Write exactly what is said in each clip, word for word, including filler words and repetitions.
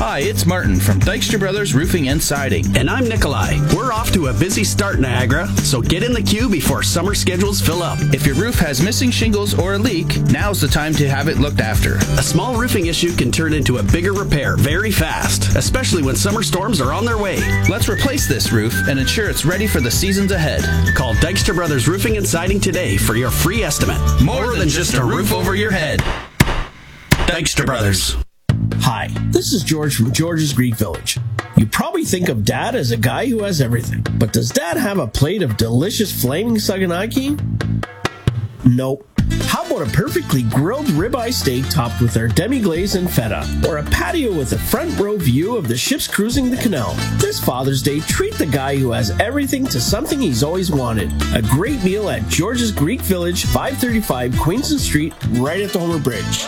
Hi, it's Martin from Dykstra Brothers Roofing and Siding. And I'm Nikolai. We're off to a busy start, Niagara, so get in the queue before summer schedules fill up. If your roof has missing shingles or a leak, now's the time to have it looked after. A small roofing issue can turn into a bigger repair very fast, especially when summer storms are on their way. Let's replace this roof and ensure it's ready for the seasons ahead. Call Dykstra Brothers Roofing and Siding today for your free estimate. More, More than just a roof over your head. Dykstra Brothers. Hi, this is George from George's Greek Village. You probably think of Dad as a guy who has everything. But does Dad have a plate of delicious flaming saganaki? Nope. How about a perfectly grilled ribeye steak topped with our demi-glaze and feta? Or a patio with a front row view of the ships cruising the canal? This Father's Day, treat the guy who has everything to something he's always wanted. A great meal at George's Greek Village, five thirty-five Queenston Street, right at the Homer Bridge.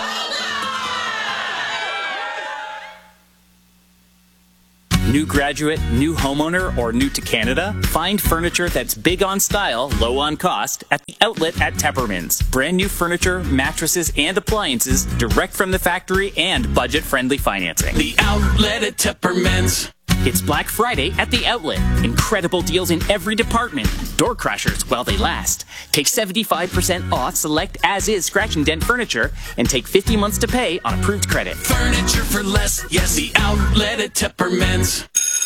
New graduate, new homeowner, or new to Canada? Find furniture that's big on style, low on cost at the outlet at Tepperman's. Brand new furniture, mattresses, and appliances direct from the factory and budget-friendly financing. The outlet at Tepperman's. It's Black Friday at the outlet. Incredible deals in every department. Door crashers while they last. Take seventy-five percent off select as-is scratch and dent furniture and take fifty months to pay on approved credit. Furniture for less. Yes, the outlet at Tepperman's.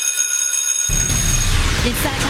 It's that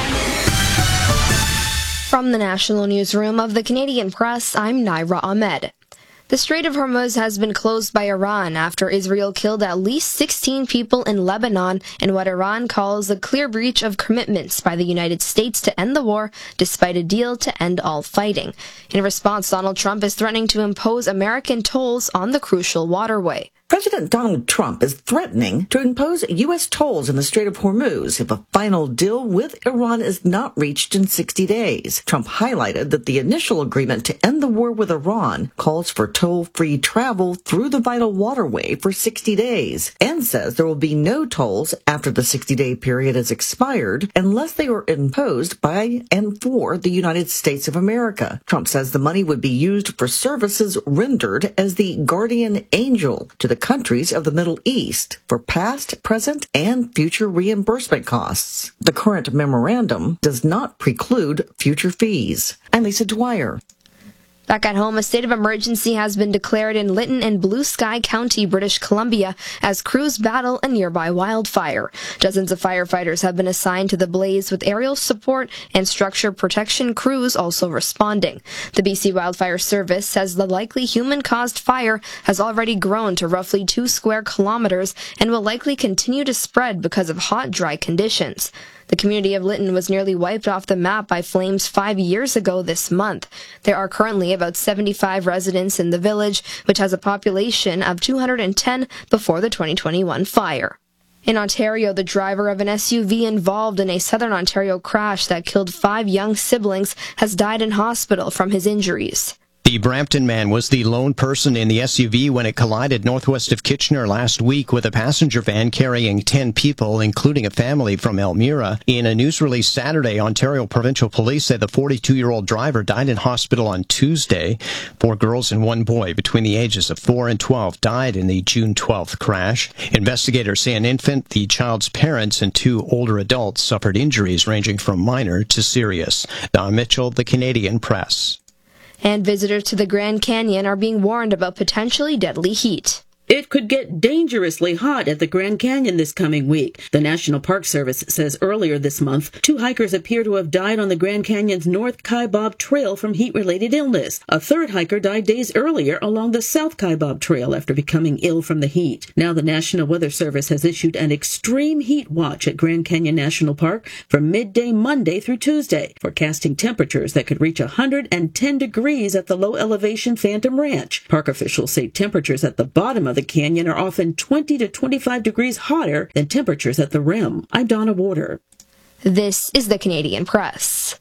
time. From the National Newsroom of the Canadian Press, I'm Naira Ahmed. The Strait of Hormuz has been closed by Iran after Israel killed at least sixteen people in Lebanon in what Iran calls a clear breach of commitments by the United States to end the war, despite a deal to end all fighting. In response, Donald Trump is threatening to impose American tolls on the crucial waterway. President Donald Trump is threatening to impose U S tolls in the Strait of Hormuz if a final deal with Iran is not reached in sixty days. Trump highlighted that the initial agreement to end the war with Iran calls for toll-free travel through the vital waterway for sixty days and says there will be no tolls after the sixty-day period has expired unless they are imposed by and for the United States of America. Trump says the money would be used for services rendered as the guardian angel to the countries of the Middle East for past, present, and future reimbursement costs. The current memorandum does not preclude future fees. I'm Lisa Dwyer. Back at home, a state of emergency has been declared in Lytton and Blue Sky County, British Columbia, as crews battle a nearby wildfire. Dozens of firefighters have been assigned to the blaze, with aerial support and structure protection crews also responding. The B C Wildfire Service says the likely human-caused fire has already grown to roughly two square kilometers and will likely continue to spread because of hot, dry conditions. The community of Lytton was nearly wiped off the map by flames five years ago this month. There are currently about seventy-five residents in the village, which has a population of two hundred ten before the twenty twenty-one fire. In Ontario, the driver of an S U V involved in a Southern Ontario crash that killed five young siblings has died in hospital from his injuries. The Brampton man was the lone person in the S U V when it collided northwest of Kitchener last week with a passenger van carrying ten people, including a family from Elmira. In a news release Saturday, Ontario Provincial Police said the forty-two-year-old driver died in hospital on Tuesday. Four girls and one boy between the ages of four and twelve died in the June twelfth crash. Investigators say an infant, the child's parents, and two older adults suffered injuries ranging from minor to serious. Don Mitchell, The Canadian Press. And visitors to the Grand Canyon are being warned about potentially deadly heat. It could get dangerously hot at the Grand Canyon this coming week. The National Park Service says earlier this month, two hikers appear to have died on the Grand Canyon's North Kaibab Trail from heat-related illness. A third hiker died days earlier along the South Kaibab Trail after becoming ill from the heat. Now the National Weather Service has issued an extreme heat watch at Grand Canyon National Park from midday Monday through Tuesday, forecasting temperatures that could reach one hundred ten degrees at the low-elevation Phantom Ranch. Park officials say temperatures at the bottom of the canyon are often twenty to twenty-five degrees hotter than temperatures at the rim. I'm Donna Warder. This is the Canadian Press.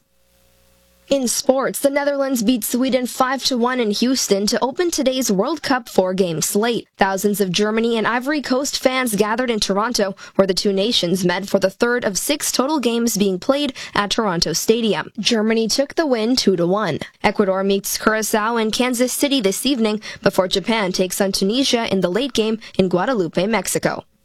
In sports, the Netherlands beat Sweden five to one in Houston to open today's World Cup four-game slate. Thousands of Germany and Ivory Coast fans gathered in Toronto, where the two nations met for the third of six total games being played at Toronto Stadium. Germany took the win two to one. Ecuador meets Curacao in Kansas City this evening before Japan takes on Tunisia in the late game in Guadalupe, Mexico.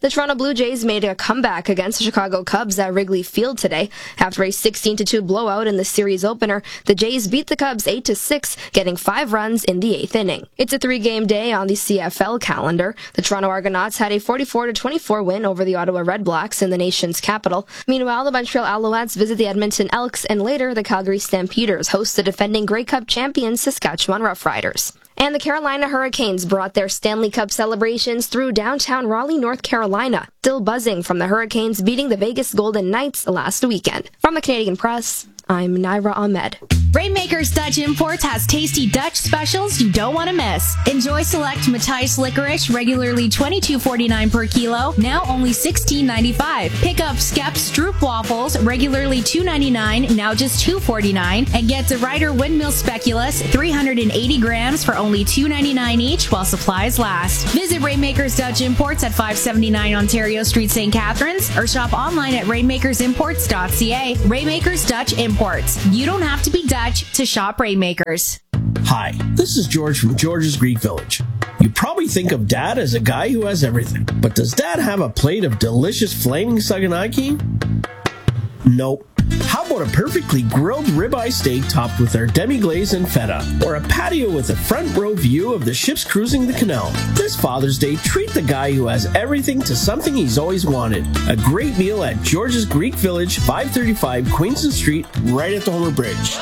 The Toronto Blue Jays made a comeback against the Chicago Cubs at Wrigley Field today. After a sixteen to two blowout in the series opener, the Jays beat the Cubs eight to six, getting five runs in the eighth inning. It's a three-game day on the C F L calendar. The Toronto Argonauts had a forty-four to twenty-four win over the Ottawa Redblacks in the nation's capital. Meanwhile, the Montreal Alouettes visit the Edmonton Elks, and later the Calgary Stampeders host the defending Grey Cup champions Saskatchewan Roughriders. And the Carolina Hurricanes brought their Stanley Cup celebrations through downtown Raleigh, North Carolina, still buzzing from the Hurricanes beating the Vegas Golden Knights last weekend. From the Canadian Press, I'm Naira Ahmed. Rainmakers Dutch Imports has tasty Dutch specials you don't want to miss. Enjoy select Matthijs licorice, regularly twenty-two forty-nine per kilo, now only sixteen ninety-five. Pick up Skep Stroop waffles, regularly two ninety-nine, now just two forty-nine, and get the Ryder Windmill Speculoos, three hundred eighty grams for only two ninety-nine each while supplies last. Visit Rainmakers Dutch Imports at five seventy-nine Ontario Street, Saint Catharines, or shop online at rainmakers imports dot c a. Rainmakers Dutch Imports. You don't have to be Dutch to shop Rainmakers. Hi, this is George from George's Greek Village. You probably think of Dad as a guy who has everything, but does Dad have a plate of delicious flaming saganaki? Nope. How about a perfectly grilled ribeye steak topped with our demi-glaze and feta? Or a patio with a front row view of the ships cruising the canal? This Father's Day, treat the guy who has everything to something he's always wanted. A great meal at George's Greek Village, five thirty-five Queenston Street, right at the Homer Bridge.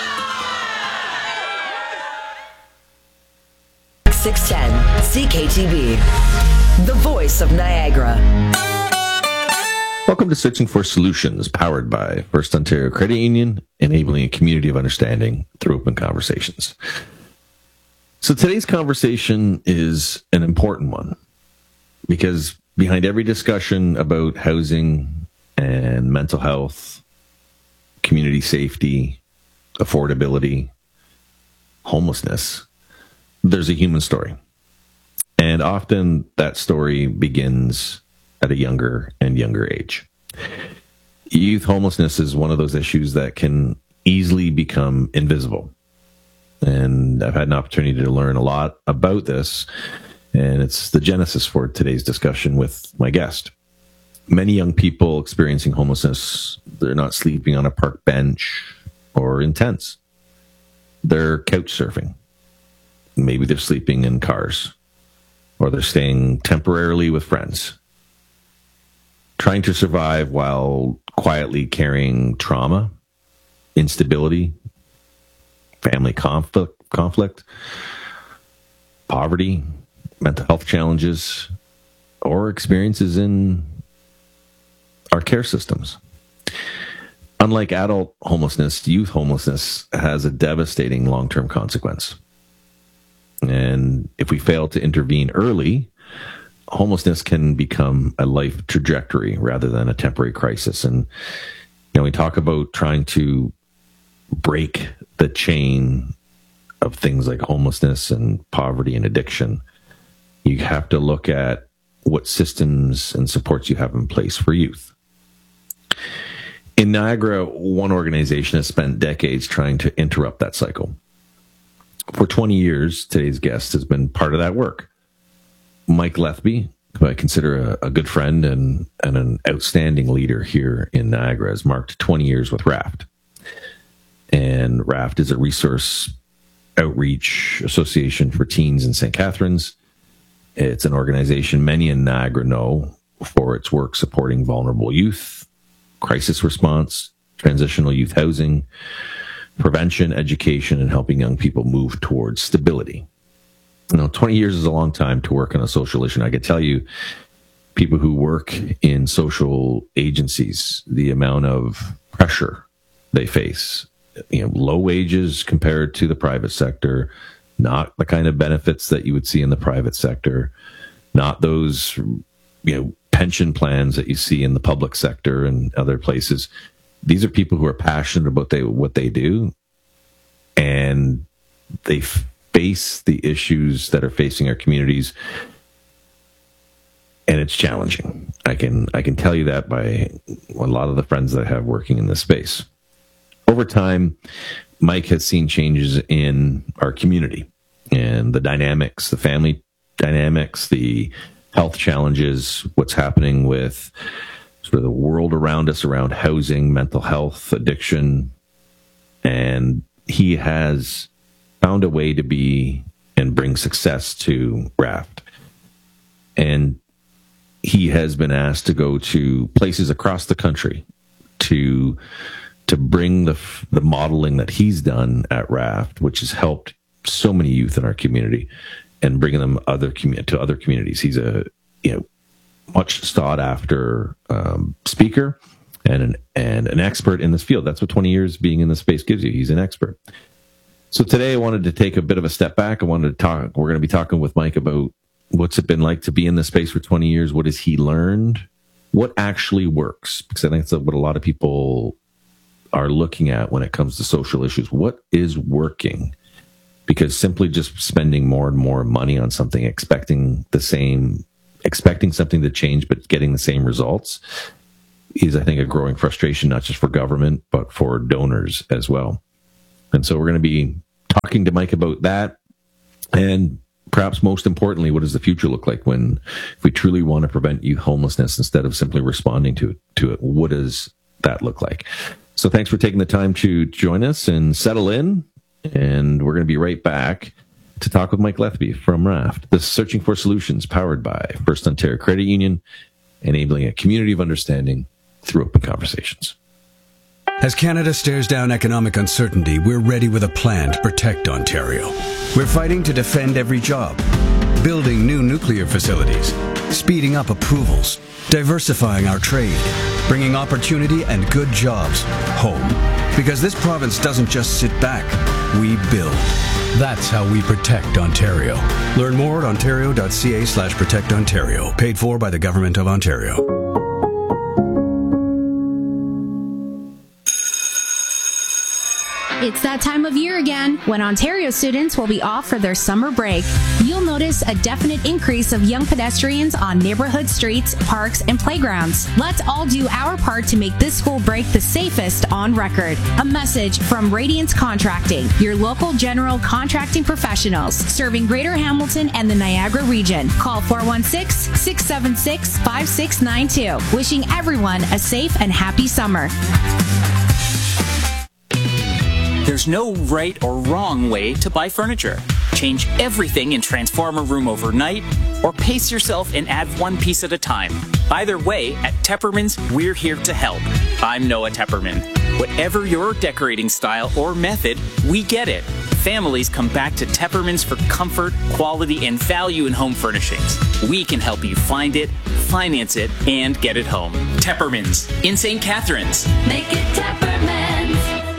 six ten C K T V, the voice of Niagara. Welcome to Searching for Solutions, powered by First Ontario Credit Union, enabling a community of understanding through open conversations. So today's conversation is an important one because behind every discussion about housing and mental health, community safety, affordability, homelessness, there's a human story. And often that story begins at a younger and younger age. Youth homelessness is one of those issues that can easily become invisible. And I've had an opportunity to learn a lot about this, and it's the genesis for today's discussion with my guest. Many young people experiencing homelessness, they're not sleeping on a park bench or in tents. They're couch surfing. Maybe they're sleeping in cars, or they're staying temporarily with friends, trying to survive while quietly carrying trauma, instability, family conflict, conflict, poverty, mental health challenges, or experiences in our care systems. Unlike adult homelessness, youth homelessness has a devastating long-term consequence. And if we fail to intervene early, homelessness can become a life trajectory rather than a temporary crisis. And, you know, we talk about trying to break the chain of things like homelessness and poverty and addiction. You have to look at what systems and supports you have in place for youth. In Niagara, one organization has spent decades trying to interrupt that cycle. For twenty years, today's guest has been part of that work. Mike Lethby, who I consider a, a good friend and, and an outstanding leader here in Niagara, has marked twenty years with RAFT. And RAFT is a resource outreach association for teens in Saint Catharines. It's an organization many in Niagara know for its work supporting vulnerable youth, crisis response, transitional youth housing, prevention, education, and helping young people move towards stability. You know, twenty years is a long time to work on a social issue. And I can tell you, people who work in social agencies, the amount of pressure they face, you know, low wages compared to the private sector, not the kind of benefits that you would see in the private sector, not those, you know, pension plans that you see in the public sector and other places. These are people who are passionate about they, what they do, and they face the issues that are facing our communities, and it's challenging. I can I can tell you that by a lot of the friends that I have working in this space. Over time, Mike has seen changes in our community and the dynamics, the family dynamics, the health challenges, what's happening with sort of the world around us, around housing, mental health, addiction. And he has found a way to be and bring success to Raft. And he has been asked to go to places across the country to to bring the the modeling that he's done at Raft, which has helped so many youth in our community, and bringing them other commu- to other communities. He's a you know much sought after um, speaker and an and an expert in this field. That's what twenty years being in the space gives you. He's an expert. So today I wanted to take a bit of a step back. I wanted to talk. We're going to be talking with Mike about what's it been like to be in this space for twenty years. What has he learned? What actually works? Because I think that's what a lot of people are looking at when it comes to social issues. What is working? Because simply just spending more and more money on something, expecting the same, expecting something to change, but getting the same results is, I think, a growing frustration, not just for government, but for donors as well. And so we're going to be talking to Mike about that. And perhaps most importantly, what does the future look like when, if we truly want to prevent youth homelessness instead of simply responding to it, to it, what does that look like? So thanks for taking the time to join us and settle in. And we're going to be right back to talk with Mike Letheby from Raft. This is Searching for Solutions, powered by First Ontario Credit Union, enabling a community of understanding through open conversations. As Canada stares down economic uncertainty, we're ready with a plan to protect Ontario. We're fighting to defend every job, building new nuclear facilities, speeding up approvals, diversifying our trade, bringing opportunity and good jobs home. Because this province doesn't just sit back, we build. That's how we protect Ontario. Learn more at ontario.ca slash protect Ontario. Paid for by the Government of Ontario. It's that time of year again when Ontario students will be off for their summer break. You'll notice a definite increase of young pedestrians on neighborhood streets, parks, and playgrounds. Let's all do our part to make this school break the safest on record. A message from Radiance Contracting, your local general contracting professionals serving Greater Hamilton and the Niagara region. Call four one six, six seven six, five six nine two. Wishing everyone a safe and happy summer. There's no right or wrong way to buy furniture. Change everything and transform a room overnight, or pace yourself and add one piece at a time. Either way, at Tepperman's, we're here to help. I'm Noah Tepperman. Whatever your decorating style or method, we get it. Families come back to Tepperman's for comfort, quality, and value in home furnishings. We can help you find it, finance it, and get it home. Tepperman's in Saint Catharines. Make it Tepperman's.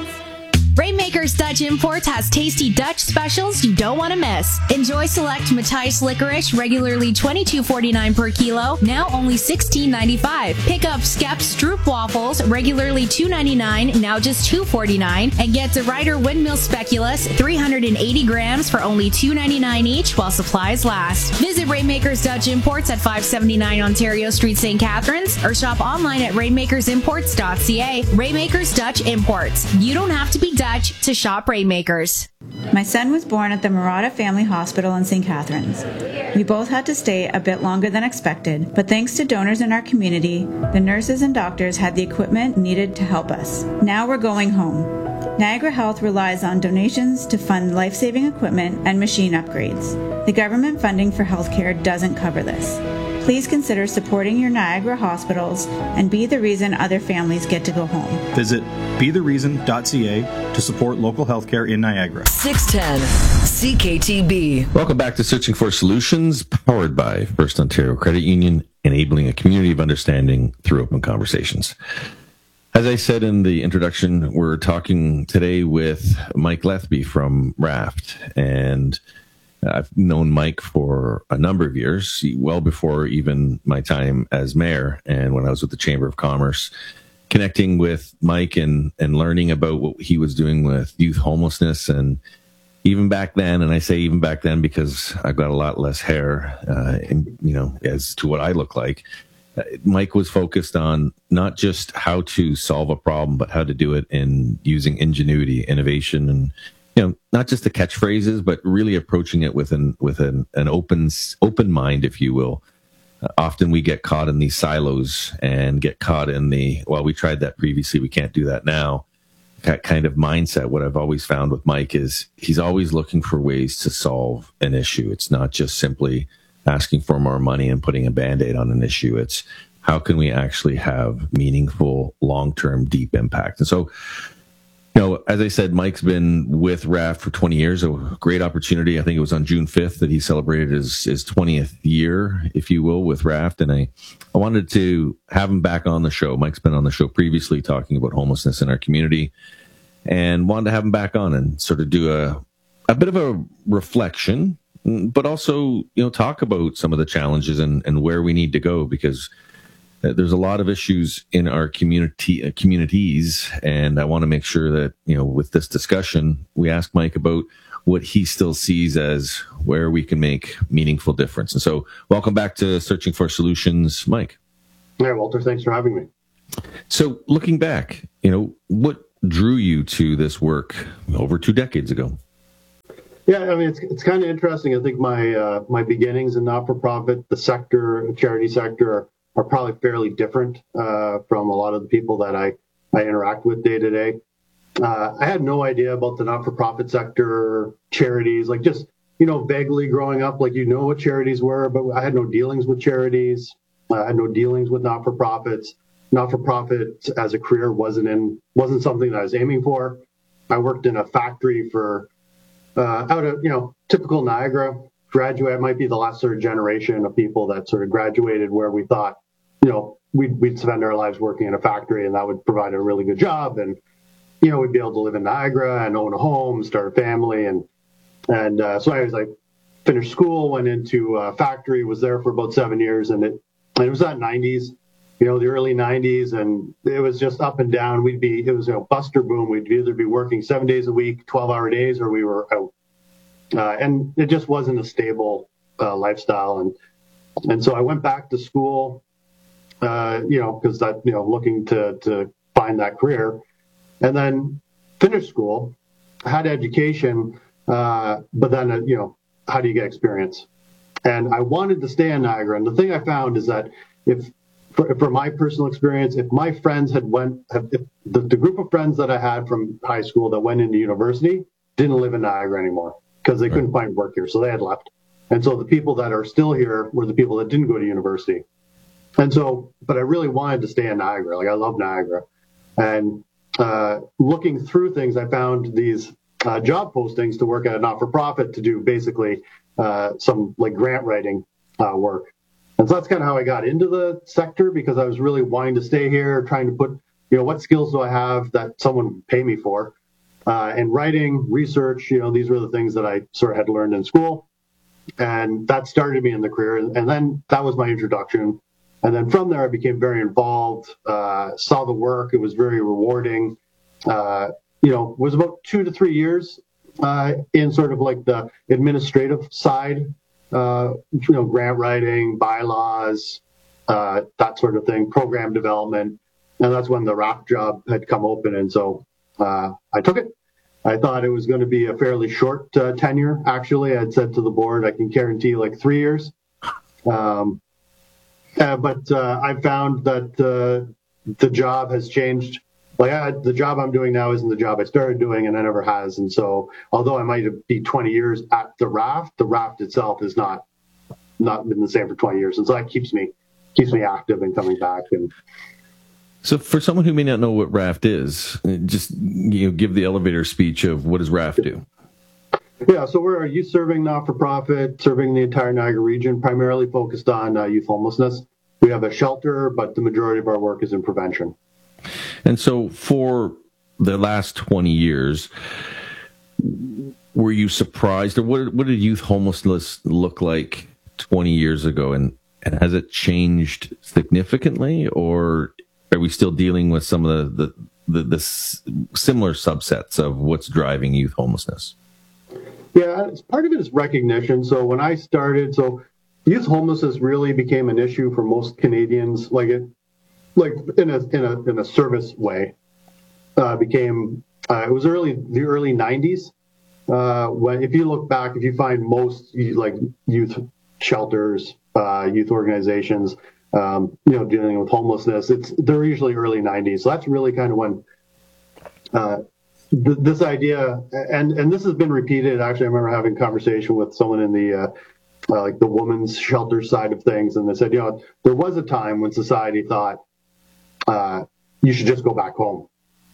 Rainmakers Dutch Imports has tasty Dutch specials you don't want to miss. Enjoy select Matthijs licorice, regularly twenty-two forty-nine per kilo, now only sixteen ninety-five. Pick up Skep's Stroop waffles, regularly two ninety-nine, now just two forty-nine, and get De Ruyter Windmill Speculoos, three hundred eighty grams for only two ninety-nine each while supplies last. Visit Rainmakers Dutch Imports at five seventy-nine Ontario Street, Saint Catharines, or shop online at rainmakers imports dot c a. Rainmakers Dutch Imports. You don't have to be Dutch to shop Rainmakers. My son was born at the Murata Family Hospital in Saint Catharines. We both had to stay a bit longer than expected, but thanks to donors in our community, the nurses and doctors had the equipment needed to help us. Now we're going home. Niagara Health relies on donations to fund life-saving equipment and machine upgrades. The government funding for healthcare doesn't cover this. Please consider supporting your Niagara hospitals and be the reason other families get to go home. Visit be the reason dot c a to support local healthcare in Niagara. six ten C K T B. Welcome back to Searching for Solutions, powered by First Ontario Credit Union, enabling a community of understanding through open conversations. As I said in the introduction, we're talking today with Mike Letheby from Raft, and I've known Mike for a number of years, well before even my time as mayor, and when I was with the Chamber of Commerce, connecting with Mike and, and learning about what he was doing with youth homelessness. And even back then, and I say even back then because I've got a lot less hair, uh, and, you know, as to what I look like, uh, Mike was focused on not just how to solve a problem, but how to do it in using ingenuity, innovation, and you know, not just the catchphrases, but really approaching it with an with an, an open open mind, if you will, Uh, often we get caught in these silos and get caught in the, well, we tried that previously, we can't do that now. That kind of mindset. What I've always found with Mike is he's always looking for ways to solve an issue. It's not just simply asking for more money and putting a Band-Aid on an issue. It's how can we actually have meaningful, long-term, deep impact? And so, you know, as I said, Mike's been with Raft for twenty years, a great opportunity. I think it was on June fifth that he celebrated his, his twentieth year, if you will, with Raft. And I, I wanted to have him back on the show. Mike's been on the show previously talking about homelessness in our community, and wanted to have him back on and sort of do a, a bit of a reflection, but also, you know, talk about some of the challenges and, and where we need to go, because there's a lot of issues in our community uh, communities, and I want to make sure that, you know, with this discussion, we ask Mike about what he still sees as where we can make meaningful difference. And so, welcome back to Searching for Solutions, Mike. Hey, Walter, thanks for having me. So, looking back, you know, what drew you to this work over two decades ago? Yeah, I mean, it's it's kind of interesting. I think my uh, my beginnings in not-for-profit, the sector, charity sector, are, are probably fairly different uh, from a lot of the people that I, I interact with day to day. Uh, I had no idea about the not-for-profit sector, charities, like just, you know, vaguely growing up, like, you know what charities were, but I had no dealings with charities. I had no dealings with not-for-profits. Not-for-profit as a career wasn't in wasn't something that I was aiming for. I worked in a factory for uh, out of, you know, typical Niagara graduate. I might be the last sort of generation of people that sort of graduated where we thought, you know, we'd, we'd spend our lives working in a factory and that would provide a really good job. And, you know, we'd be able to live in Niagara and own a home, start a family. And, and uh, so I was like, finished school, went into a factory, was there for about seven years. And it, and it was that nineties, you know, the early nineties. And it was just up and down. We'd be, it was a you know, bust or boom. We'd either be working seven days a week, twelve hour days, or we were out. Uh, and it just wasn't a stable uh, lifestyle. And, and so I went back to school, uh, you know, because that, you know, looking to, to find that career, and then finished school, had education, uh, but then, uh, you know, how do you get experience? And I wanted to stay in Niagara. And the thing I found is that if, for, for my personal experience, if my friends had went, if the, the group of friends that I had from high school that went into university didn't live in Niagara anymore, because they couldn't find work here, so they had left. And so the people that are still here were the people that didn't go to university. And so, but I really wanted to stay in Niagara. Like, I love Niagara. And uh, looking through things, I found these uh, job postings to work at a not-for-profit to do basically uh, some like grant writing uh, work. And so that's kind of how I got into the sector, because I was really wanting to stay here, trying to put, you know, what skills do I have that someone would pay me for? Uh, and writing, research, you know, these were the things that I sort of had learned in school. And that started me in the career. And then that was my introduction. And then from there, I became very involved, uh, saw the work. It was very rewarding. Uh, you know, it was about two to three years uh, in sort of like the administrative side, uh, you know, grant writing, bylaws, uh, that sort of thing, program development. And that's when the Raft job had come open. And so Uh, I took it. I thought it was going to be a fairly short uh, tenure. Actually, I'd said to the board, I can guarantee like three years. Um, uh, but uh, I found that uh, the job has changed. Like I, the job I'm doing now isn't the job I started doing, and I never has. And so, although I might be twenty years at the Raft, the Raft itself has not not been the same for twenty years. And so that keeps me keeps me active and coming back. And so for someone who may not know what Raft is, just, you know, give the elevator speech of what does Raft do? Yeah, so we're a youth-serving not-for-profit, serving the entire Niagara region, primarily focused on uh, youth homelessness. We have a shelter, but the majority of our work is in prevention. And so for the last twenty years, were you surprised, or what, what did youth homelessness look like twenty years ago? And, and has it changed significantly, or are we still dealing with some of the, the, the, the s- similar subsets of what's driving youth homelessness? Yeah, part of it is recognition. So when I started, so youth homelessness really became an issue for most Canadians, like it, like in a in a in a service way. Uh, became uh, it was early the early nineties. Uh, when if you look back, if you find most like youth shelters, uh, youth organizations, um, you know, dealing with homelessness. It's they're usually early nineties. So that's really kind of when uh, th- this idea, and and this has been repeated. Actually, I remember having a conversation with someone in the uh, uh, like the women's shelter side of things, and they said, you know, there was a time when society thought uh, you should just go back home,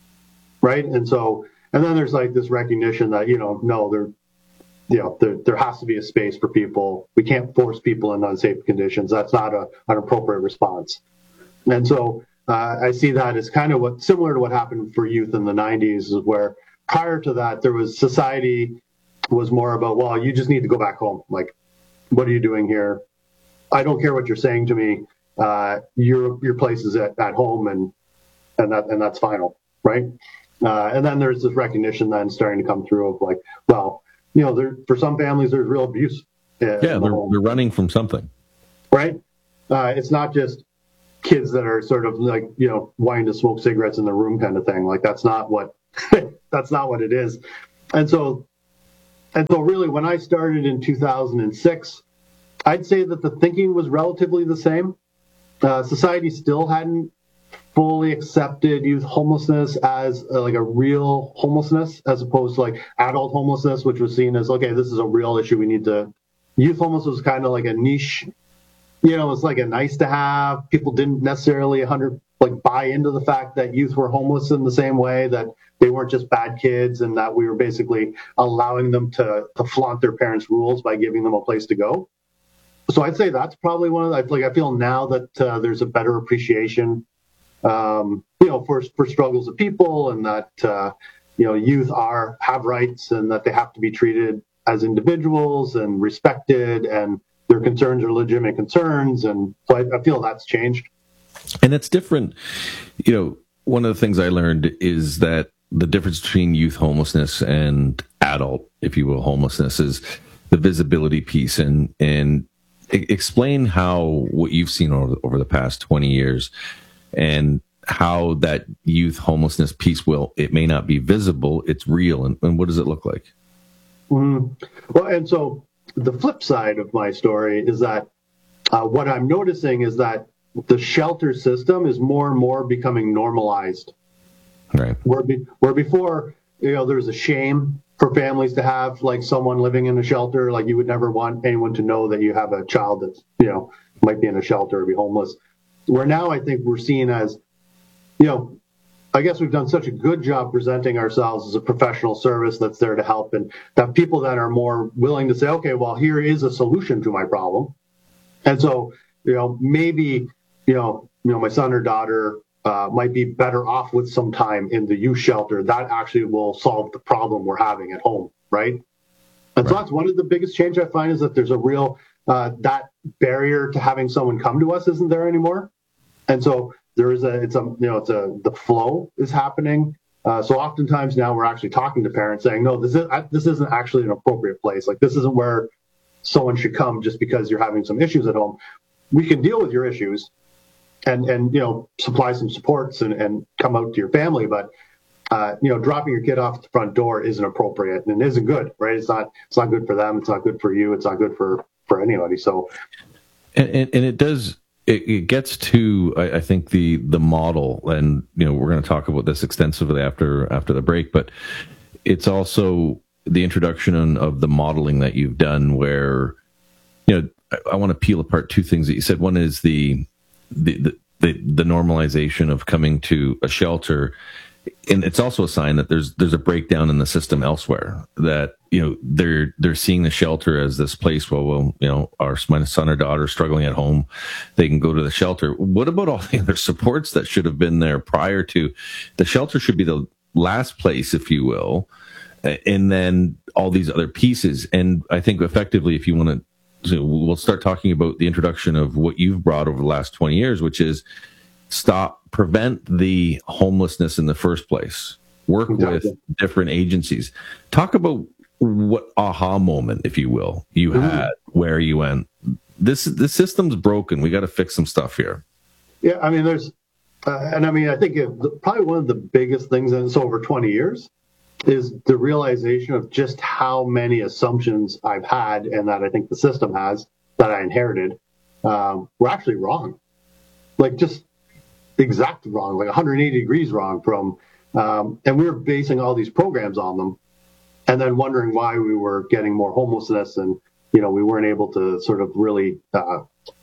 right? And so, and then there's like this recognition that, you know, no, there, you know, there there has to be a space for people. We can't force people in unsafe conditions. That's not a, an appropriate response. And so uh, I see that as kind of what similar to what happened for youth in the nineties, is where prior to that there was society was more about, well, you just need to go back home. Like, what are you doing here? I don't care what you're saying to me. Uh, your your place is at, at home, and and that and that's final, right? Uh, and then there's this recognition then starting to come through of like, well, you know, there for some families there's real abuse. Uh, yeah, they're, the they're running from something, right? Uh, it's not just kids that are sort of like, you know, wanting to smoke cigarettes in the room kind of thing. Like that's not what that's not what it is. And so and so really when I started in two thousand six, I'd say that the thinking was relatively the same. Uh, society still hadn't fully accepted youth homelessness as uh, like a real homelessness, as opposed to like adult homelessness, which was seen as, okay, this is a real issue. We need to, youth homelessness was kind of like a niche, you know, it's like a nice to have. People didn't necessarily one hundred like buy into the fact that youth were homeless in the same way, that they weren't just bad kids and that we were basically allowing them to, to flaunt their parents' rules by giving them a place to go. So I'd say that's probably one of the, like, I feel now that uh, there's a better appreciation, um, you know, for, for struggles of people, and that, uh, you know, youth are, have rights, and that they have to be treated as individuals and respected, and their concerns are legitimate concerns. And so I, I feel that's changed. And it's different. You know, one of the things I learned is that the difference between youth homelessness and adult, if you will, homelessness is the visibility piece. And, and, explain how what you've seen over, over the past twenty years and how that youth homelessness piece will, it may not be visible, it's real. And, and what does it look like? Mm-hmm. Well, and so the flip side of my story is that uh, what I'm noticing is that the shelter system is more and more becoming normalized. Right. Where, be, where before, you know, there's a shame for families to have like someone living in a shelter. Like you would never want anyone to know that you have a child that's, you know, might be in a shelter or be homeless. Where now I think we're seen as, you know, I guess we've done such a good job presenting ourselves as a professional service that's there to help, and that people that are more willing to say, okay, well, here is a solution to my problem. And so, you know, maybe, you know, you know, my son or daughter Uh, might be better off with some time in the youth shelter. That actually will solve the problem we're having at home, right? And right. So that's one of the biggest change I find, is that there's a real, uh, that barrier to having someone come to us isn't there anymore. And so there is a, it's a, you know, it's a, the flow is happening. Uh, so oftentimes now we're actually talking to parents saying, no, this is, this isn't actually an appropriate place. Like this isn't where someone should come just because you're having some issues at home. We can deal with your issues and, and, you know, supply some supports and, and come out to your family. But, uh, you know, dropping your kid off at the front door isn't appropriate and isn't good, right? It's not, it's not good for them. It's not good for you. It's not good for, for anybody. So, and, and, and it does, it, it gets to, I, I think the, the model, and, you know, we're going to talk about this extensively after, after the break, but it's also the introduction of the modeling that you've done where, you know, I, I want to peel apart two things that you said. One is the, The, the the the normalization of coming to a shelter, and it's also a sign that there's there's a breakdown in the system elsewhere. That, you know, they're they're seeing the shelter as this place. Well, well, you know, our my son or daughter struggling at home, they can go to the shelter. What about all the other supports that should have been there prior to? The shelter should be the last place, if you will, and then all these other pieces. And I think effectively, if you want to. So we'll start talking about the introduction of what you've brought over the last twenty years, which is stop, prevent the homelessness in the first place. Work exactly. with different agencies. Talk about what aha moment, if you will, you mm-hmm. had where you went, this, the system's broken. We got to fix some stuff here. Yeah. I mean, there's, uh, and I mean, I think it, probably one of the biggest things in this over twenty years is the realization of just how many assumptions I've had, and that I think the system has, that I inherited um, were actually wrong, like just exact wrong, like one hundred eighty degrees wrong from, um, and we were basing all these programs on them, and then wondering why we were getting more homelessness, and you know we weren't able to sort of really uh,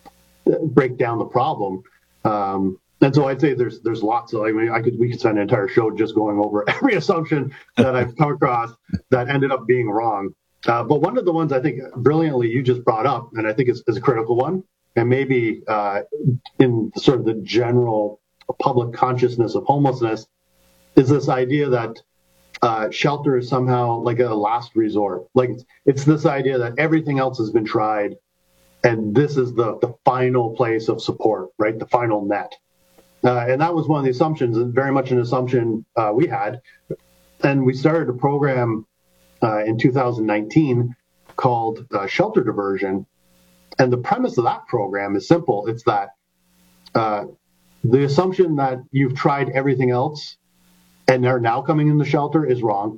break down the problem. Um, and so I'd say there's there's lots of, I mean, I could we could spend an entire show just going over every assumption that I've come across that ended up being wrong. Uh, but one of the ones I think brilliantly you just brought up, and I think is, is a critical one, and maybe uh, in sort of the general public consciousness of homelessness, is this idea that uh, shelter is somehow like a last resort. Like it's, it's this idea that everything else has been tried, and this is the, the final place of support, right? The final net. Uh, and that was one of the assumptions, and very much an assumption uh, we had. And we started a program uh, in two thousand nineteen called uh, Shelter Diversion. And the premise of that program is simple. It's that uh, the assumption that you've tried everything else and are now coming in the shelter is wrong.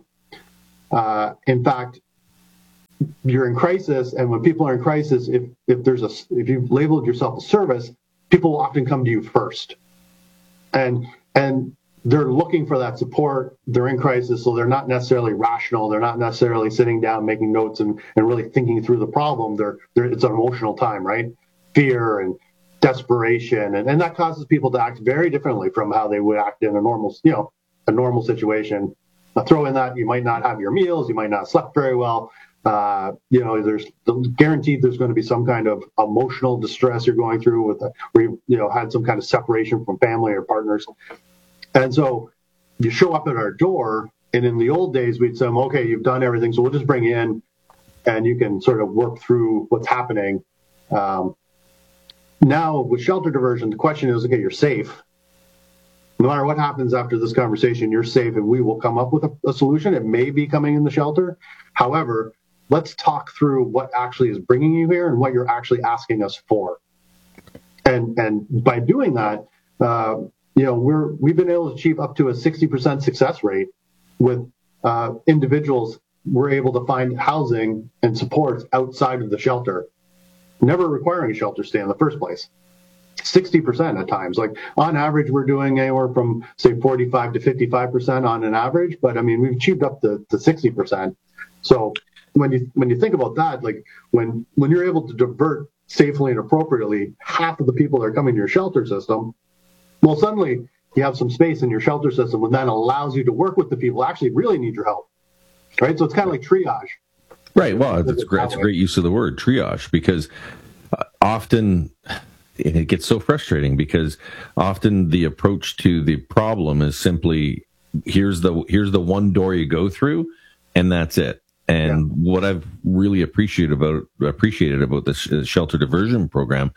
Uh, in fact, you're in crisis, and when people are in crisis, if if there's a if you've labeled yourself a service, people will often come to you first. And and they're looking for that support. They're in crisis, so they're not necessarily rational. They're not necessarily sitting down, making notes, and, and really thinking through the problem. They're, they're it's an emotional time, right? Fear and desperation, and, and that causes people to act very differently from how they would act in a normal, you know, a normal situation. Uh, throw in that you might not have your meals, you might not have slept very well. Uh, you know, there's guaranteed there's going to be some kind of emotional distress you're going through with, a, where you, you know, had some kind of separation from family or partners. And so you show up at our door, and in the old days, we'd say, okay, you've done everything, so we'll just bring you in and you can sort of work through what's happening. Um, now with shelter diversion, the question is, okay, you're safe. No matter what happens after this conversation, you're safe, and we will come up with a, a solution. It may be coming in the shelter. However, let's talk through what actually is bringing you here and what you're actually asking us for. And and by doing that, uh, you know, we're we've been able to achieve up to a sixty percent success rate with uh, individuals. We're able to find housing and supports outside of the shelter, never requiring a shelter stay in the first place. sixty percent at times. Like on average, we're doing anywhere from say forty-five to fifty-five percent on an average, but I mean, we've achieved up to, to sixty percent. So when you when you think about that, like when when you're able to divert safely and appropriately half of the people that are coming to your shelter system, well, suddenly you have some space in your shelter system, and that allows you to work with the people who actually really need your help, right? So it's kind of like triage. Right. Well, that's great. That's a great use of the word triage, because uh, often, and it gets so frustrating because often the approach to the problem is simply here's the here's the one door you go through, and that's it. And yeah. what I've really appreciated about appreciated about the sh- shelter diversion program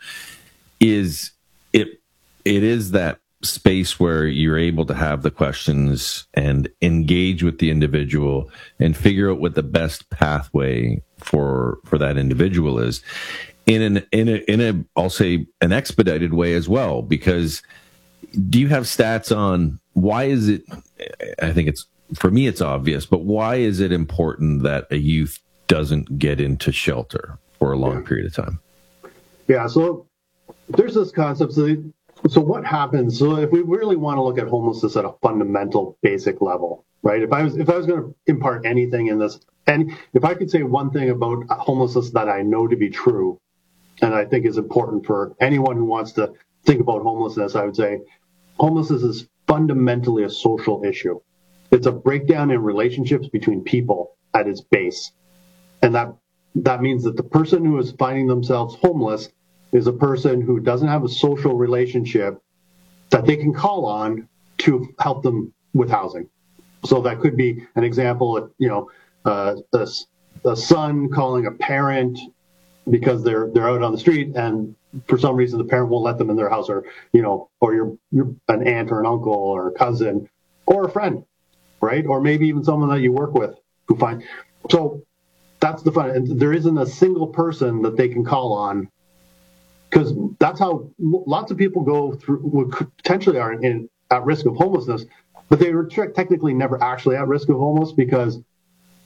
is it it is that space where you're able to have the questions and engage with the individual and figure out what the best pathway for for that individual is in an in a in a I'll say an expedited way as well. Because do you have stats on why is it? I think it's. For me, it's obvious, but why is it important that a youth doesn't get into shelter for a long yeah. period of time? Yeah, so there's this concept. So, so what happens? So if we really want to look at homelessness at a fundamental, basic level, right? If I was if I was going to impart anything in this, and if I could say one thing about homelessness that I know to be true, and I think is important for anyone who wants to think about homelessness, I would say homelessness is fundamentally a social issue. It's a breakdown in relationships between people at its base. And that that means that the person who is finding themselves homeless is a person who doesn't have a social relationship that they can call on to help them with housing. So that could be an example of, you know, uh, a, a son calling a parent because they're they're out on the street, and for some reason the parent won't let them in their house, or, you know, or you're, you're an aunt or an uncle or a cousin or a friend. Right? Or maybe even someone that you work with who find. So that's the fun. And there isn't a single person that they can call on, because that's how lots of people go through, would potentially are in, at risk of homelessness, but they were technically never actually at risk of homeless because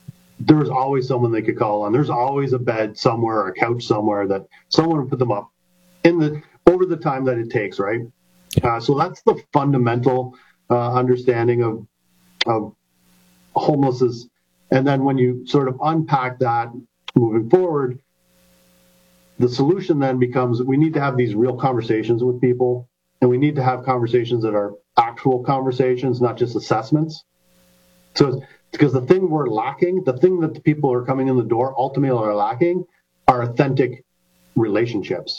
there's always someone they could call on. There's always a bed somewhere or a couch somewhere that someone would put them up in the over the time that it takes, right? Uh, so that's the fundamental uh, understanding of of homelessness. And then when you sort of unpack that moving forward, the solution then becomes we need to have these real conversations with people, and we need to have conversations that are actual conversations, not just assessments. So because the thing we're lacking, the thing that the people who are coming in the door ultimately are lacking are authentic relationships.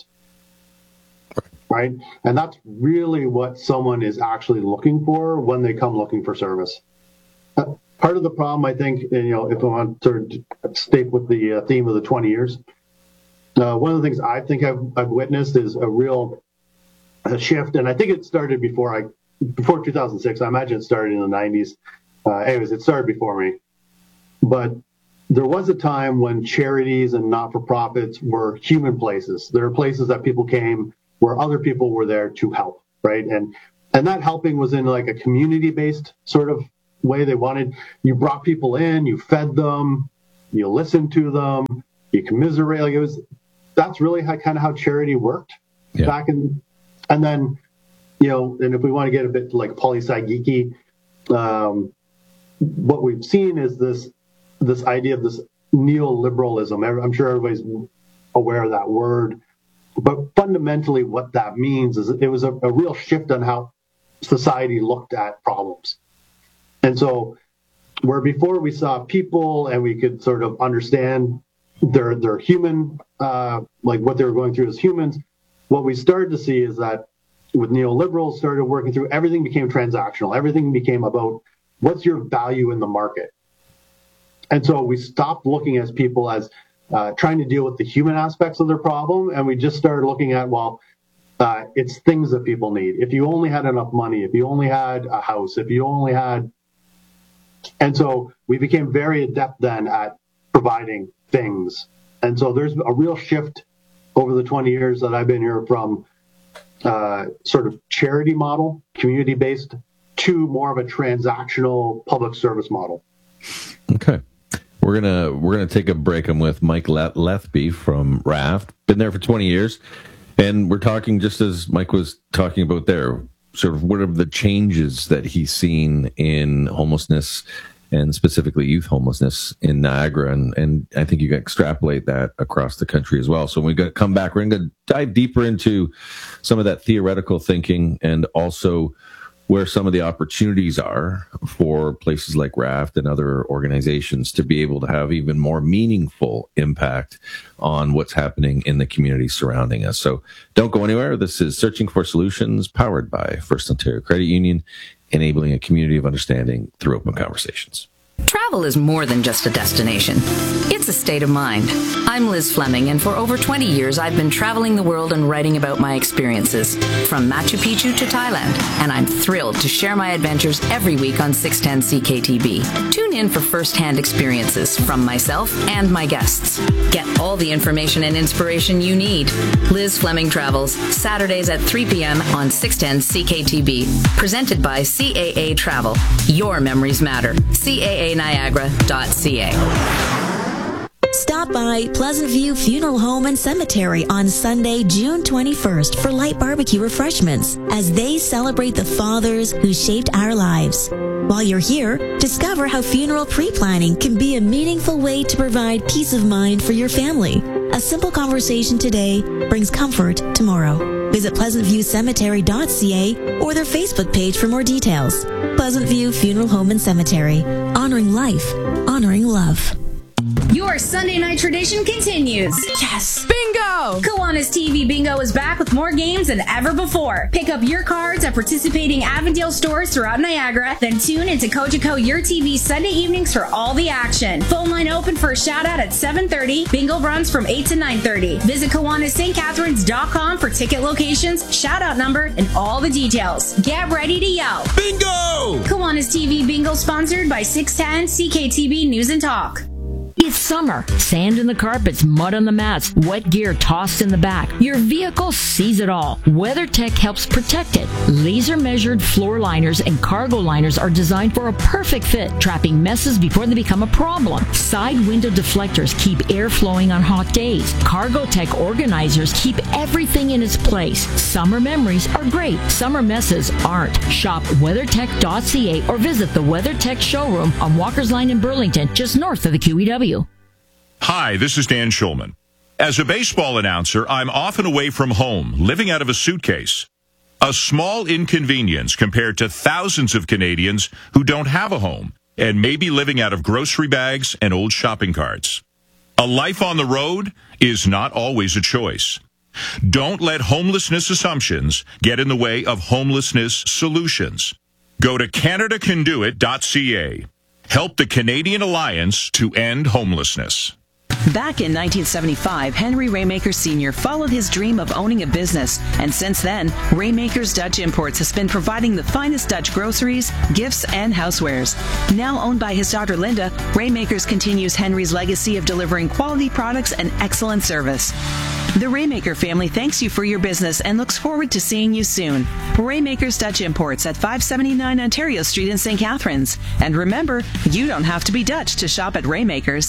Right? And that's really what someone is actually looking for when they come looking for service. Uh, part of the problem, I think, and, you know, if I want to sort of stick with the uh, theme of the twenty years, uh, one of the things I think I've, I've witnessed is a real a shift. And I think it started before I, before two thousand six. I imagine it started in the nineties. Uh, anyways, it started before me. But there was a time when charities and not-for-profits were human places. There were places that people came where other people were there to help, right? And and that helping was in like a community-based sort of way. They wanted, you brought people in, you fed them, you listened to them, you commiserate. Like it was, that's really how, kind of how charity worked yeah. back in, and then, you know, and if we want to get a bit like poli-sci geeky, um, what we've seen is this this idea of this neoliberalism. I'm sure everybody's aware of that word. But fundamentally what that means is it was a, a real shift on how society looked at problems. And so where before we saw people and we could sort of understand their their human, uh, like what they were going through as humans, what we started to see is that with neoliberals started working through, everything became transactional. Everything became about what's your value in the market. And so we stopped looking at people as Uh, trying to deal with the human aspects of their problem, and we just started looking at, well, uh, it's things that people need. If you only had enough money, if you only had a house, if you only had... And so we became very adept then at providing things. And so there's a real shift over the twenty years that I've been here from uh, sort of charity model, community-based, to more of a transactional public service model. Okay. We're gonna we're gonna take a break. I'm with Mike Lethby from Raft. Been there for twenty years, and we're talking just as Mike was talking about there. Sort of what are the changes that he's seen in homelessness, and specifically youth homelessness in Niagara, and and I think you can extrapolate that across the country as well. So when we got come back, we're going to dive deeper into some of that theoretical thinking, and also where some of the opportunities are for places like Raft and other organizations to be able to have even more meaningful impact on what's happening in the community surrounding us. So don't go anywhere. This is Searching for Solutions, powered by First Ontario Credit Union, enabling a community of understanding through open conversations. Travel is more than just a destination. It's a state of mind. I'm Liz Fleming, and for over twenty years, I've been traveling the world and writing about my experiences, from Machu Picchu to Thailand, and I'm thrilled to share my adventures every week on six ten C K T B. Tune in for first-hand experiences from myself and my guests. Get all the information and inspiration you need. Liz Fleming Travels, Saturdays at three p.m. on six ten C K T B. Presented by C A A Travel. Your memories matter. C A A Niagara dot C A. Stop by Pleasant View Funeral Home and Cemetery on Sunday, June twenty-first for light barbecue refreshments as they celebrate the fathers who shaped our lives. While you're here, discover how funeral pre-planning can be a meaningful way to provide peace of mind for your family. A simple conversation today brings comfort tomorrow. Visit pleasant view cemetery dot c a or their Facebook page for more details. Pleasant View Funeral Home and Cemetery. Honoring life, honoring love. Your Sunday night tradition continues. Yes! Bingo! Kiwanis T V Bingo is back with more games than ever before. Pick up your cards at participating Avondale stores throughout Niagara, then tune into Cogeco Your T V Sunday evenings for all the action. Phone line open for a shout-out at seven thirty. Bingo runs from eight to nine thirty. Visit Kiwanis St Catharines dot com for ticket locations, shout-out number, and all the details. Get ready to yell. Bingo! Kiwanis T V Bingo sponsored by six ten C K T B News and Talk. It's summer. Sand in the carpets, mud on the mats, wet gear tossed in the back. Your vehicle sees it all. WeatherTech helps protect it. Laser-measured floor liners and cargo liners are designed for a perfect fit, trapping messes before they become a problem. Side window deflectors keep air flowing on hot days. CargoTech organizers keep everything in its place. Summer memories are great. Summer messes aren't. Shop weathertech dot c a or visit the WeatherTech showroom on Walker's Line in Burlington, just north of the Q E W. Hi, this is Dan Schulman. As a baseball announcer, I'm often away from home, living out of a suitcase. A small inconvenience compared to thousands of Canadians who don't have a home and may be living out of grocery bags and old shopping carts. A life on the road is not always a choice. Don't let homelessness assumptions get in the way of homelessness solutions. Go to canada can do it dot c a. Help the Canadian Alliance to end homelessness. Back in nineteen seventy-five, Henry Raymaker Senior followed his dream of owning a business, and since then, Raymaker's Dutch Imports has been providing the finest Dutch groceries, gifts, and housewares. Now owned by his daughter Linda, Raymakers continues Henry's legacy of delivering quality products and excellent service. The Raymaker family thanks you for your business and looks forward to seeing you soon. Raymaker's Dutch Imports at five seventy-nine Ontario Street in Saint Catharines. And remember, you don't have to be Dutch to shop at Raymaker's.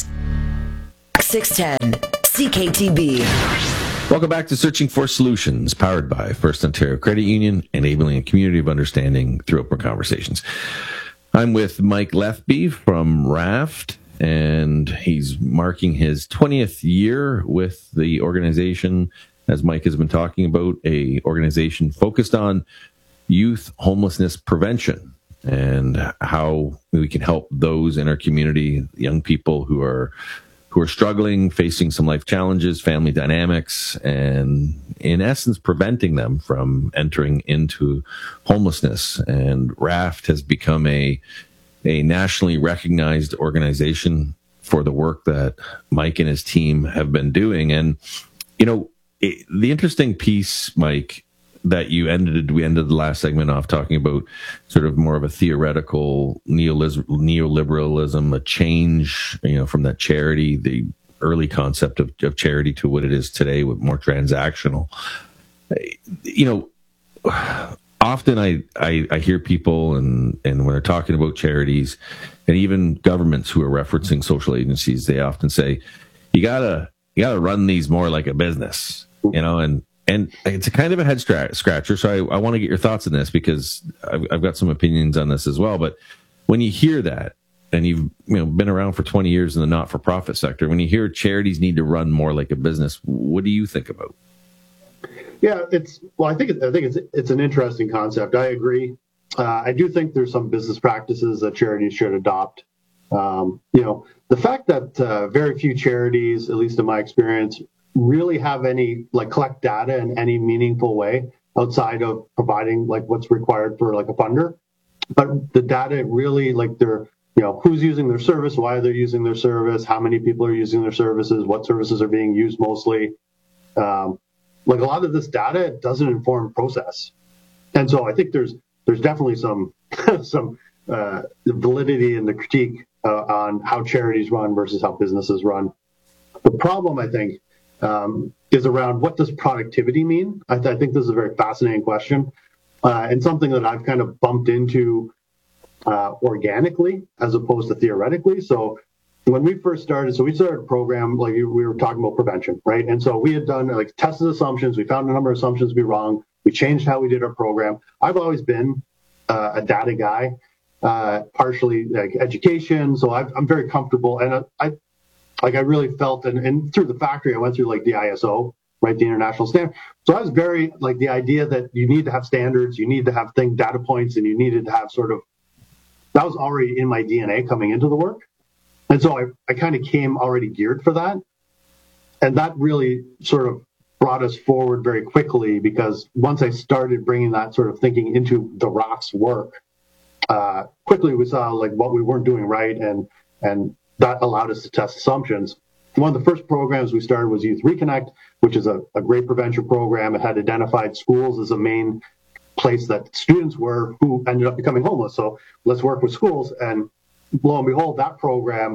six ten C K T B. Welcome back to Searching for Solutions, powered by First Ontario Credit Union, enabling a community of understanding through open conversations. I'm with Mike Lethby from Raft, and he's marking his twentieth year with the organization, as Mike has been talking about, a organization focused on youth homelessness prevention and how we can help those in our community, young people who are who are struggling, facing some life challenges, family dynamics, and in essence, preventing them from entering into homelessness. And Raft has become a, a nationally recognized organization for the work that Mike and his team have been doing. And, you know, it, the interesting piece, Mike, that you ended, we ended the last segment off talking about sort of more of a theoretical neoliberalism, a change, you know, from that charity, the early concept of, of charity to what it is today with more transactional. You know, often I, I, I hear people and, and when they're talking about charities and even governments who are referencing social agencies, they often say, you gotta, you gotta run these more like a business, you know, and, And it's a kind of a head scratcher, so I, I want to get your thoughts on this because I've, I've got some opinions on this as well. But when you hear that, and you've you know been around for twenty years in the not-for-profit sector, when you hear charities need to run more like a business, what do you think about? Yeah, it's well, I think it, I think it's it's an interesting concept. I agree. Uh, I do think there's some business practices that charities should adopt. Um, you know, the fact that uh, very few charities, at least in my experience, really have any like collect data in any meaningful way outside of providing like what's required for like a funder, but the data really like they're you know who's using their service, why they're using their service, how many people are using their services, what services are being used mostly. Um, like a lot of this data doesn't inform process, and so I think there's there's definitely some some uh, validity in the critique uh, on how charities run versus how businesses run. The problem, I think, Um, is around what does productivity mean? I, th- I think this is a very fascinating question uh, and something that I've kind of bumped into uh, organically as opposed to theoretically. So when we first started, so we started a program, like we were talking about prevention, right? And so we had done like tested assumptions. We found a number of assumptions to be wrong. We changed how we did our program. I've always been uh, a data guy, uh, partially like education. So I've, I'm very comfortable. And I, I Like I really felt, and, and through the factory, I went through like the I S O, right, the international standard. So I was very like the idea that you need to have standards, you need to have thing data points, and you needed to have sort of that was already in my D N A coming into the work, and so I I kind of came already geared for that, and that really sort of brought us forward very quickly because once I started bringing that sort of thinking into the Rocks work, uh, quickly we saw like what we weren't doing right, and and that allowed us to test assumptions. One of the first programs we started was Youth Reconnect, which is a, a great prevention program. It had identified schools as a main place that students were who ended up becoming homeless. So let's work with schools. And lo and behold, that program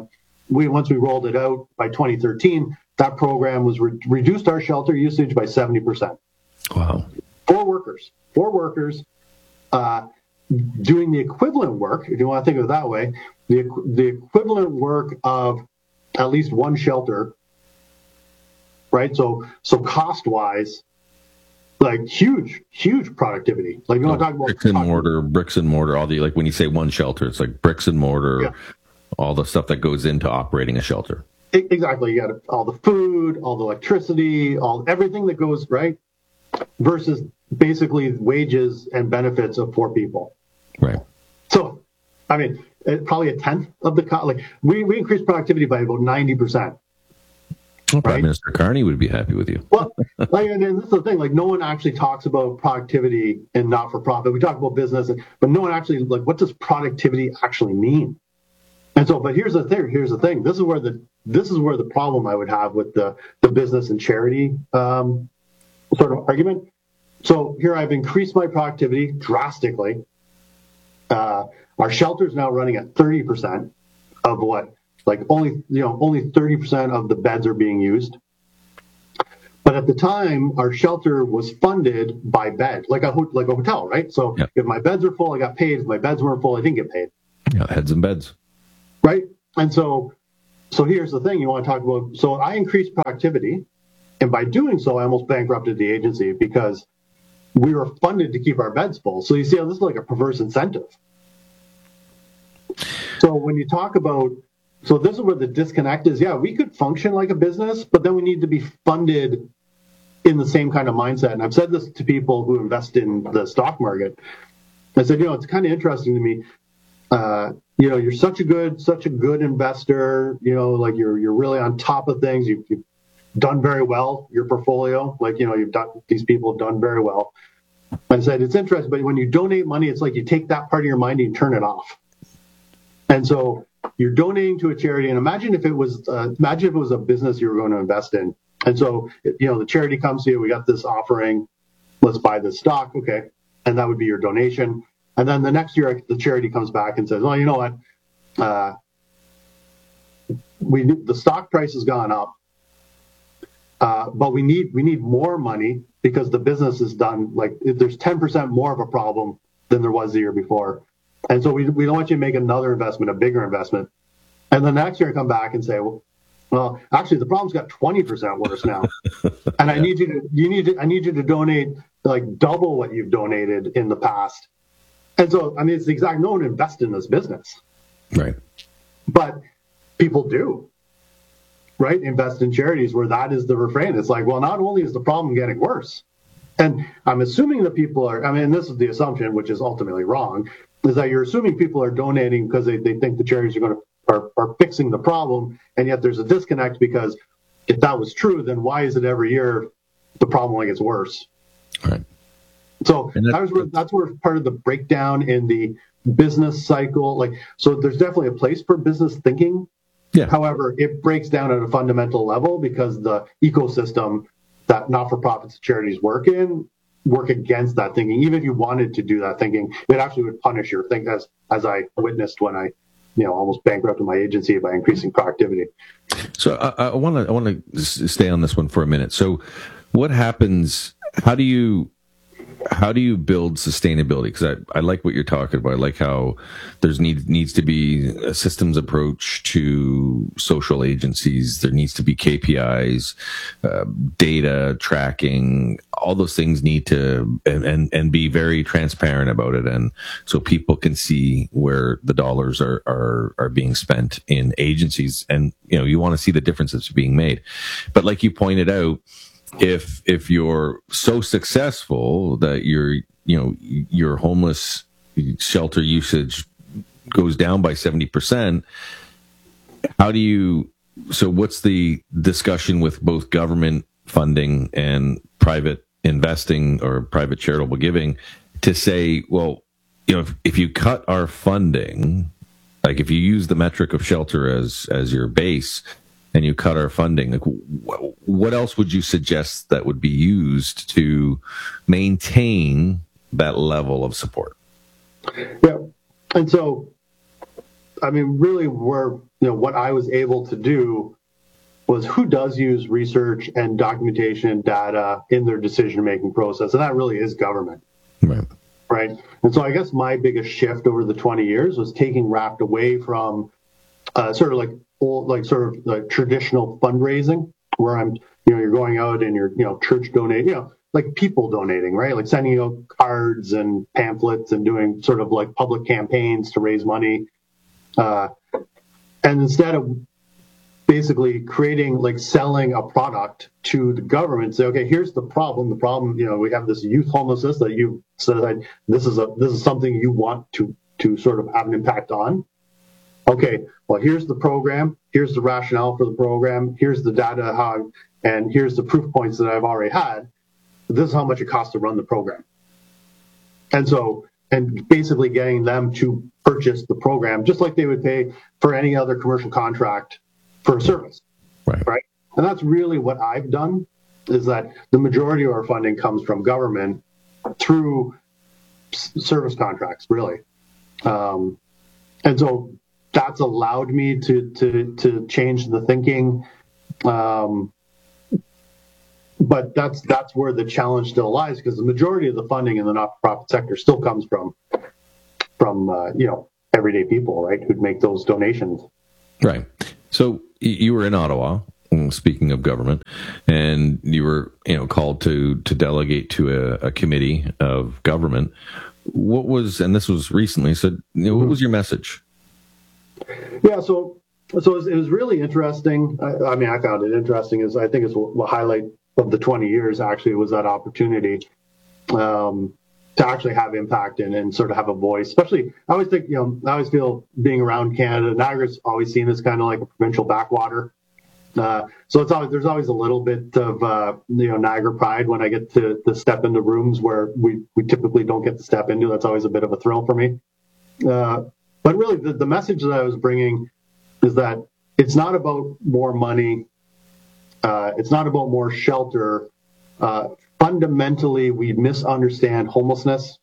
we once we rolled it out by twenty thirteen, that program was re- reduced our shelter usage by seventy percent. Wow. Four workers, four workers uh, doing the equivalent work, if you want to think of it that way, the, the equivalent work of at least one shelter, right? So, so cost-wise, like huge, huge productivity. Like you want to talk about bricks and mortar, bricks and mortar, all the, like when you say one shelter, it's like bricks and mortar, yeah. all the stuff that goes into operating a shelter. Exactly. You got all the food, all the electricity, all everything that goes, right? Versus basically wages and benefits of four people. Right. So, I mean, probably a tenth of the cost. Like we, we increased productivity by about ninety percent. Well, Prime right? Minister Carney would be happy with you. Well, like, and this is the thing, like no one actually talks about productivity and not-for-profit. We talk about business, but no one actually, like, what does productivity actually mean? And so, but here's the thing, here's the thing. This is where the, this is where the problem I would have with the, the business and charity um, sort of argument. So here I've increased my productivity drastically. Uh, our shelter is now running at thirty percent of what, like only, you know, only thirty percent of the beds are being used. But at the time, our shelter was funded by bed, like a, like a hotel, right? So yep. If my beds are full, I got paid. If my beds weren't full, I didn't get paid. Yeah, heads and beds. Right? And so, so here's the thing you want to talk about. So I increased productivity, and by doing so, I almost bankrupted the agency because we were funded to keep our beds full. So you see how this is like a perverse incentive. So when you talk about, so this is where the disconnect is. Yeah, we could function like a business, but then we need to be funded in the same kind of mindset. And I've said this to people who invest in the stock market. I said, you know, it's kind of interesting to me. Uh, you know, you're such a good, such a good investor. You know, like you're you're really on top of things. You've, you've done very well. Your portfolio, like you know, you've done. These people have done very well. I said it's interesting, but when you donate money, it's like you take that part of your mind and you turn it off. And so you're donating to a charity. And imagine if it was, uh, imagine if it was a business you were going to invest in. And so, you know, the charity comes to you. We got this offering. Let's buy this stock. Okay, and that would be your donation. And then the next year, the charity comes back and says, well, you know what? Uh, we the stock price has gone up, uh, but we need we need more money because the business is done. Like there's ten percent more of a problem than there was the year before. And so we we don't want you to make another investment, a bigger investment. And then next year I come back and say, well, well actually the problem's got twenty percent worse now. And I need you to you need to I need you to donate like double what you've donated in the past. And so, I mean, it's the exact, no one invests in this business. Right. But people do, right? Invest in charities where that is the refrain. It's like, well, not only is the problem getting worse, and I'm assuming that people are, I mean, this is the assumption, which is ultimately wrong, is that you're assuming people are donating because they, they think the charities are going to, are, are fixing the problem. And yet there's a disconnect because if that was true, then why is it every year the problem only gets worse? Right. So that was where, that's where part of the breakdown in the business cycle, like, so there's definitely a place for business thinking. Yeah. However, it breaks down at a fundamental level because the ecosystem that not-for-profits and charities work in work against that thinking. Even if you wanted to do that thinking, it actually would punish your thing, as as I witnessed when I, you know, almost bankrupted my agency by increasing productivity. So I want to I want to stay on this one for a minute. So what happens? How do you How do you build sustainability? Because I, I like what you're talking about. I like how there's need, needs to be a systems approach to social agencies. There needs to be K P Is, uh, data tracking. All those things need to and, and and be very transparent about it, and so people can see where the dollars are are are being spent in agencies. And you know, you want to see the differences being made. But like you pointed out, if if you're so successful that your you know your homeless shelter usage goes down by seventy percent, how do you so what's the discussion with both government funding and private investing or private charitable giving to say, well, you know, if, if you cut our funding, like if you use the metric of shelter as as your base and you cut our funding, like wh- what else would you suggest that would be used to maintain that level of support? Yeah. And so I mean, really, where you know what I was able to do was who does use research and documentation and data in their decision-making process, and that really is government. Right. Right. And so I guess my biggest shift over the twenty years was taking RAPT away from uh, sort of like old, like sort of like traditional fundraising, where I'm, you know, you're going out and you're, you know, church donating, you know, like people donating, right? Like sending out cards and pamphlets and doing sort of like public campaigns to raise money. Uh, and instead of basically creating, like selling a product to the government, say, okay, here's the problem. The problem, you know, we have this youth homelessness that you said, this is a, this is something you want to, to sort of have an impact on. Okay, well, here's the program. Here's the rationale for the program. Here's the data, how, and here's the proof points that I've already had. This is how much it costs to run the program. And so, and basically getting them to purchase the program, just like they would pay for any other commercial contract for a service, right? Right. And that's really what I've done, is that the majority of our funding comes from government through s- service contracts, really. Um, and so that's allowed me to to to change the thinking. Um, but that's that's where the challenge still lies, because the majority of the funding in the not-for-profit sector still comes from from uh, you know, everyday people, right, who'd make those donations. Right. So you were in Ottawa, speaking of government, and you were, you know, called to to delegate to a, a committee of government. What was, and this was recently, so you know, what was your message? Yeah, so so it was, it was really interesting. I, I mean, I found it interesting. Is I think it's the highlight of the twenty years. Actually, was that opportunity um, to actually have impact and, and sort of have a voice. Especially, I always think, you know, I always feel being around Canada, Niagara's always seen as kind of like a provincial backwater. Uh, so it's always, there's always a little bit of uh, you know, Niagara pride when I get to, to step into rooms where we we typically don't get to step into. That's always a bit of a thrill for me. Uh, But really, the, the message that I was bringing is that it's not about more money. Uh, it's not about more shelter. Uh, fundamentally, we misunderstand homelessness.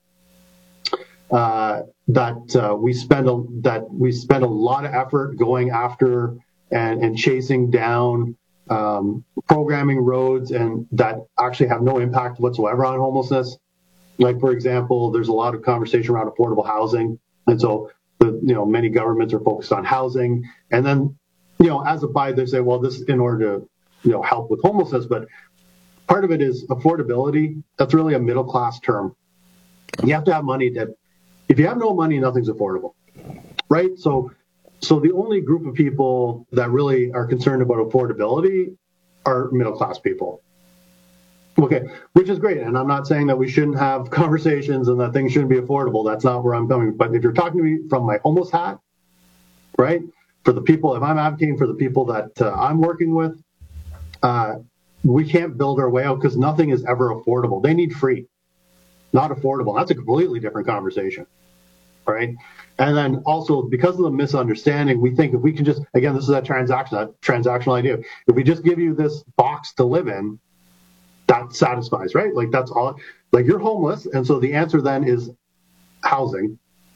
Uh, that uh, we spend a, that we spend a lot of effort going after and, and chasing down um, programming roads, and that actually have no impact whatsoever on homelessness. Like, for example, there's a lot of conversation around affordable housing, and so the, you know, many governments are focused on housing, and then, you know, as a buy, they say, well, this is in order to, you know, help with homelessness, but part of it is affordability. That's really a middle class term. You have to have money to, if you have no money, nothing's affordable, right? So, so the only group of people that really are concerned about affordability are middle class people. Okay, which is great, and I'm not saying that we shouldn't have conversations and that things shouldn't be affordable. That's not where I'm coming. But if you're talking to me from my homeless hat, right, for the people, if I'm advocating for the people that uh, I'm working with, uh, we can't build our way out because nothing is ever affordable. They need free, not affordable. That's a completely different conversation, right? And then also, because of the misunderstanding, we think if we can just, again, this is that transaction, that transactional idea. If we just give you this box to live in, that satisfies, right? Like, that's all, like, you're homeless. And so the answer then is housing.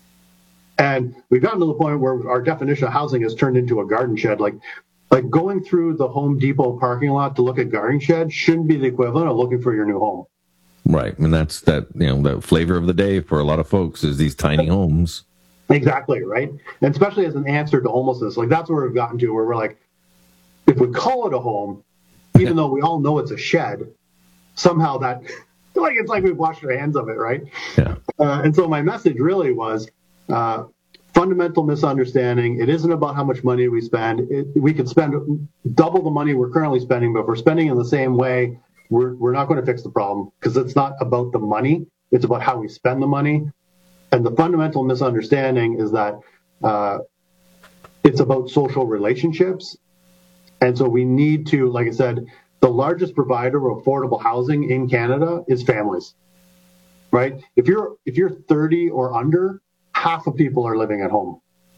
And we've gotten to the point where our definition of housing has turned into a garden shed. Like, like going through the Home Depot parking lot to look at garden shed shouldn't be the equivalent of looking for your new home. Right. And that's that, you know, the flavor of the day for a lot of folks is these tiny homes. Exactly, right? And especially as an answer to homelessness. Like, that's where we've gotten to, where we're like, if we call it a home, even though we all know it's a shed, somehow that, like, it's like we've washed our hands of it, right? Yeah. Uh, and so my message really was uh, fundamental misunderstanding. It isn't about how much money we spend. It, we could spend double the money we're currently spending, but if we're spending in the same way, we're we're not going to fix the problem, because it's not about the money. It's about how we spend the money. And the fundamental misunderstanding is that uh, it's about social relationships. And so we need to, like I said, the largest provider of affordable housing in Canada is families, right? If you're if you're thirty or under, half of people are living at home.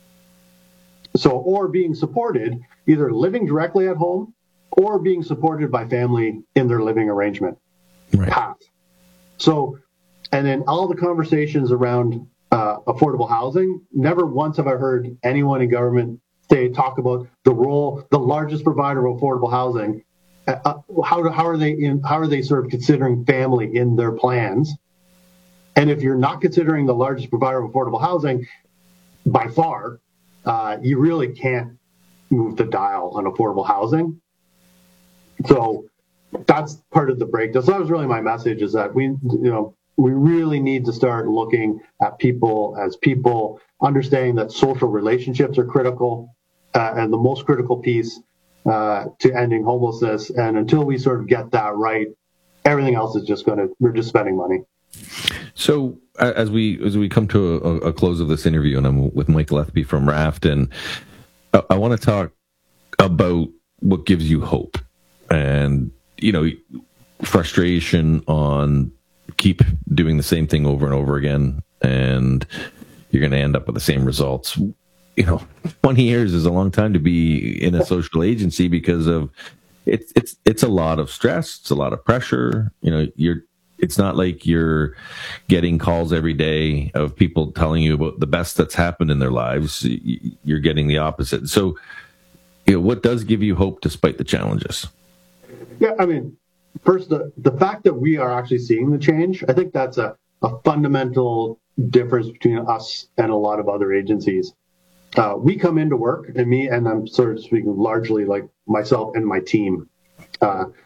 So, or being supported, either living directly at home or being supported by family in their living arrangement. Right. Half. So, and then all the conversations around uh, affordable housing, never once have I heard anyone in government say talk about the role, the largest provider of affordable housing. Uh, how how are they in? How are they sort of considering family in their plans? And if you're not considering the largest provider of affordable housing, by far, uh, you really can't move the dial on affordable housing. So that's part of the breakdown. So that was really my message: is that we, you know, we really need to start looking at people as people, understanding that social relationships are critical, uh, and the most critical piece uh, to ending homelessness. And until we sort of get that right, everything else is just going to, we're just spending money. So as we as we come to a, a close of this interview, and I'm with Mike Lethby from Raft, and I, I want to talk about what gives you hope, and you know, frustration on keep doing the same thing over and over again, and you're going to end up with the same results. You know, twenty years is a long time to be in a social agency because of it's it's it's a lot of stress, it's a lot of pressure. You know, you're. It's not like you're getting calls every day of people telling you about the best that's happened in their lives. You're getting the opposite. So, you know, what does give you hope despite the challenges? Yeah, I mean, first, the, the fact that we are actually seeing the change, I think that's a, a fundamental difference between us and a lot of other agencies. Uh, we come into work, and me, and I'm sort of speaking largely like myself and my team. Uh,